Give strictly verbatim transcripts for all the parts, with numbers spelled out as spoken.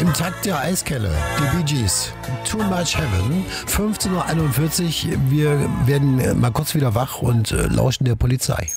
Im Takt der Eiskelle, die Bee Gees, Too Much Heaven, fünfzehn Uhr einundvierzig. Wir werden mal kurz wieder wach und äh, lauschen der Polizei.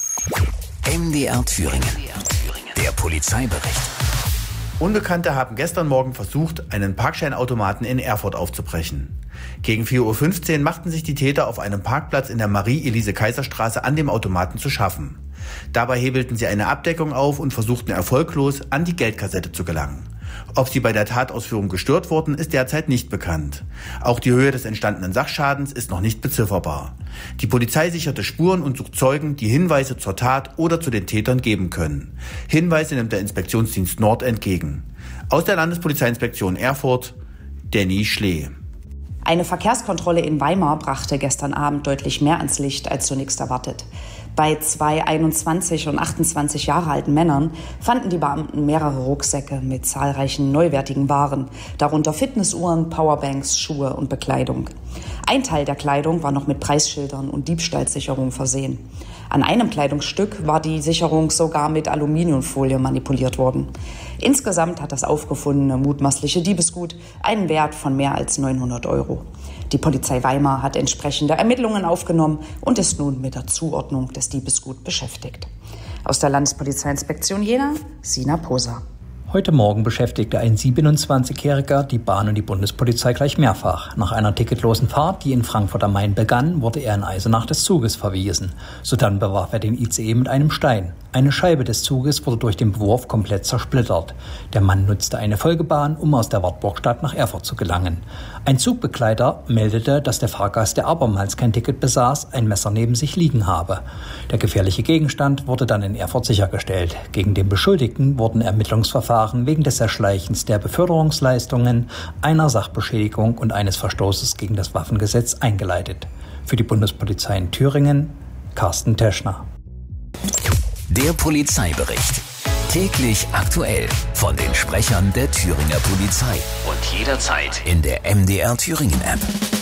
M D R Thüringen, der Polizeibericht. Unbekannte haben gestern Morgen versucht, einen Parkscheinautomaten in Erfurt aufzubrechen. Gegen vier Uhr fünfzehn machten sich die Täter auf einem Parkplatz in der Marie-Elise-Kaiser-Straße an dem Automaten zu schaffen. Dabei hebelten sie eine Abdeckung auf und versuchten erfolglos, an die Geldkassette zu gelangen. Ob sie bei der Tatausführung gestört wurden, ist derzeit nicht bekannt. Auch die Höhe des entstandenen Sachschadens ist noch nicht bezifferbar. Die Polizei sicherte Spuren und sucht Zeugen, die Hinweise zur Tat oder zu den Tätern geben können. Hinweise nimmt der Inspektionsdienst Nord entgegen. Aus der Landespolizeiinspektion Erfurt, Danny Schlee. Eine Verkehrskontrolle in Weimar brachte gestern Abend deutlich mehr ans Licht als zunächst erwartet. Bei zwei einundzwanzig und achtundzwanzig Jahre alten Männern fanden die Beamten mehrere Rucksäcke mit zahlreichen neuwertigen Waren, darunter Fitnessuhren, Powerbanks, Schuhe und Bekleidung. Ein Teil der Kleidung war noch mit Preisschildern und Diebstahlsicherung versehen. An einem Kleidungsstück war die Sicherung sogar mit Aluminiumfolie manipuliert worden. Insgesamt hat das aufgefundene mutmaßliche Diebesgut einen Wert von mehr als neunhundert Euro. Die Polizei Weimar hat entsprechende Ermittlungen aufgenommen und ist nun mit der Zuordnung des Diebesguts beschäftigt. Aus der Landespolizeiinspektion Jena, Sina Poser. Heute Morgen beschäftigte ein siebenundzwanzigjähriger die Bahn und die Bundespolizei gleich mehrfach. Nach einer ticketlosen Fahrt, die in Frankfurt am Main begann, wurde er in Eisenach des Zuges verwiesen. Sodann bewarf er den I C E mit einem Stein. Eine Scheibe des Zuges wurde durch den Bewurf komplett zersplittert. Der Mann nutzte eine Folgebahn, um aus der Wartburgstadt nach Erfurt zu gelangen. Ein Zugbegleiter meldete, dass der Fahrgast, der abermals kein Ticket besaß, ein Messer neben sich liegen habe. Der gefährliche Gegenstand wurde dann in Erfurt sichergestellt. Gegen den Beschuldigten wurden Ermittlungsverfahren wegen des Erschleichens der Beförderungsleistungen, einer Sachbeschädigung und eines Verstoßes gegen das Waffengesetz eingeleitet. Für die Bundespolizei in Thüringen, Carsten Teschner. Der Polizeibericht. Täglich aktuell von den Sprechern der Thüringer Polizei und jederzeit in der M D R Thüringen App.